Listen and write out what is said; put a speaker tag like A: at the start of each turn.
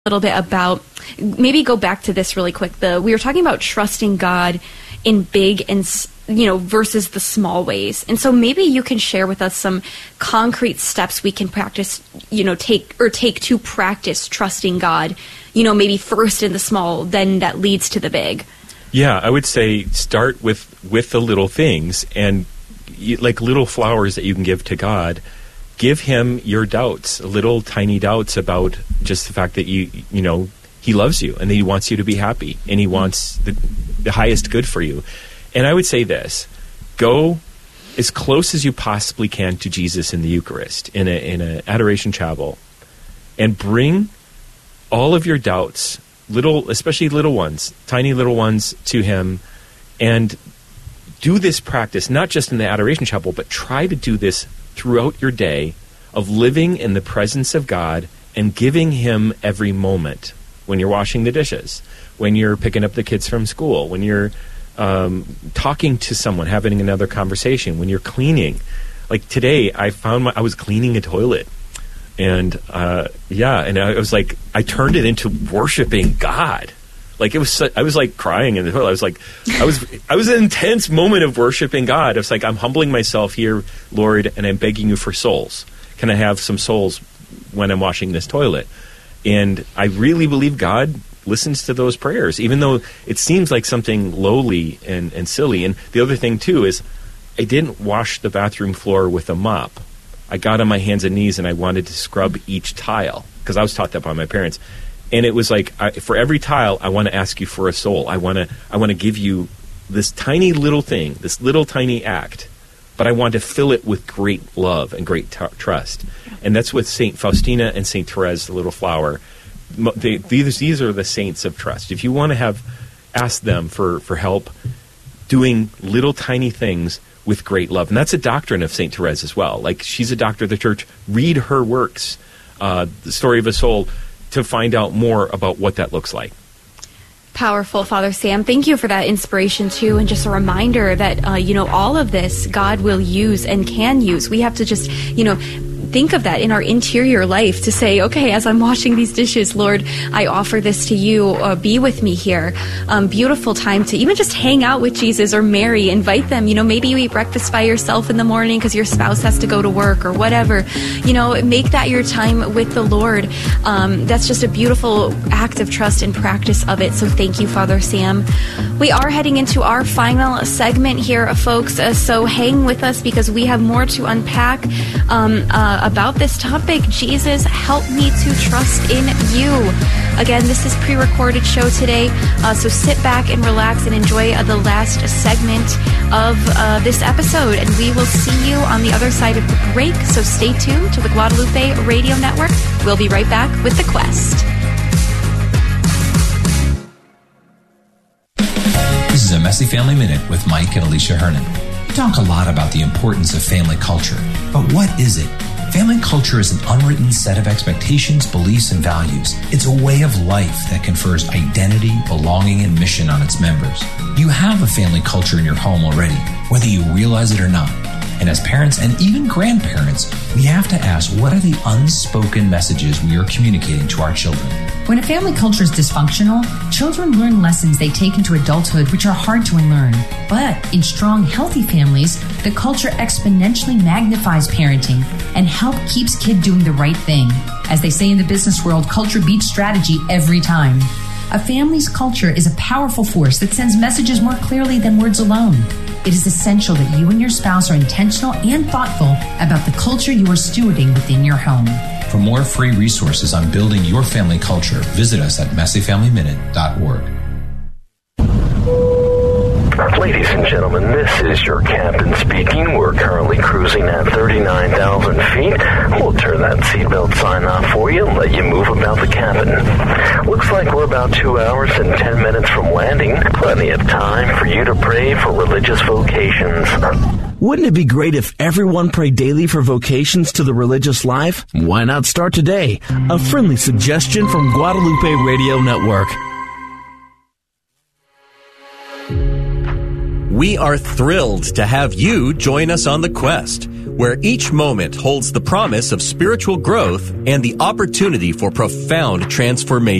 A: little bit about, maybe go back to this really quick. We were talking about trusting God in big and, versus the small ways. And so maybe you can share with us some concrete steps we can practice, take to practice trusting God, maybe first in the small, then that leads to the big.
B: Yeah, I would say start with the little things, and like little flowers that you can give to God. Give him your doubts, little tiny doubts about just the fact that he loves you and that he wants you to be happy and he wants the highest good for you. And I would say this: go as close as you possibly can to Jesus in the Eucharist, in a adoration chapel, and bring all of your doubts, especially little ones, tiny little ones, to him, and do this practice, not just in the adoration chapel, but try to do this throughout your day, of living in the presence of God and giving him every moment. When you're washing the dishes, when you're picking up the kids from school, when you're talking to someone, having another conversation, when you're cleaning. Like today, I found I was cleaning a toilet, and and I was like, I turned it into worshiping God. Like I was like crying in the toilet. I was an intense moment of worshiping God. It's like, I'm humbling myself here, Lord, and I'm begging you for souls. Can I have some souls when I'm washing this toilet? And I really believe God listens to those prayers, even though it seems like something lowly and silly. And the other thing too is, I didn't wash the bathroom floor with a mop. I got on my hands and knees and I wanted to scrub each tile, because I was taught that by my parents. And it was like, for every tile, I want to ask you for a soul. I want to give you this tiny little thing, this little tiny act, but I want to fill it with great love and great trust. And that's what St. Faustina and St. Therese, the little flower, these are the saints of trust. If you want to ask them for help doing little tiny things with great love. And that's a doctrine of St. Therese as well. Like, she's a doctor of the church. Read her works, The Story of a Soul, to find out more about what that looks like.
A: Powerful, Father Sam. Thank you for that inspiration, too, and just a reminder that, all of this God will use and can use. We have to just, think of that in our interior life, to say, okay, as I'm washing these dishes, Lord, I offer this to you, be with me here. Beautiful time to even just hang out with Jesus or Mary, invite them, maybe you eat breakfast by yourself in the morning because your spouse has to go to work or whatever, make that your time with the Lord. That's just a beautiful act of trust and practice of it. So thank you, Father Sam. We are heading into our final segment here, folks, so hang with us because we have more to unpack about this topic. Jesus, help me to trust in you. Again, this is pre-recorded show today, so sit back and relax and enjoy the last segment of this episode, and we will see you on the other side of the break, so stay tuned to the Guadalupe Radio Network. We'll be right back with The Quest.
C: This is a Messy Family Minute with Mike and Alicia Hernan. We talk a lot about the importance of family culture, but what is it? Family culture is an unwritten set of expectations, beliefs, and values. It's a way of life that confers identity, belonging, and mission on its members. You have a family culture in your home already, whether you realize it or not. And as parents and even grandparents, we have to ask, what are the unspoken messages we are communicating to our children?
D: When a family culture is dysfunctional, children learn lessons they take into adulthood which are hard to unlearn. But in strong, healthy families, the culture exponentially magnifies parenting and keeps kid doing the right thing. As they say in the business world, culture beats strategy every time. A family's culture is a powerful force that sends messages more clearly than words alone. It is essential that you and your spouse are intentional and thoughtful about the culture you are stewarding within your home.
C: For more free resources on building your family culture, visit us at messyfamilyminute.org.
E: Ladies and gentlemen, this is your captain speaking. We're currently cruising at 39,000 feet. We'll turn that seatbelt sign off for you and let you move about the cabin. Looks like we're about 2 hours and 10 minutes from landing. Plenty of time for you to pray for religious vocations.
F: Wouldn't it be great if everyone prayed daily for vocations to the religious life? Why not start today? A friendly suggestion from Guadalupe Radio Network.
G: We are thrilled to have you join us on the quest, where each moment holds the promise of spiritual growth and the opportunity for profound transformation.